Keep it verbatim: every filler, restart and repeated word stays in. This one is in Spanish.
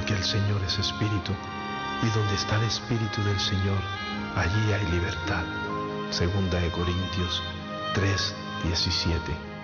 porque el Señor es espíritu, y donde está el espíritu del Señor, allí hay libertad. Segunda de Corintios tres, diecisiete.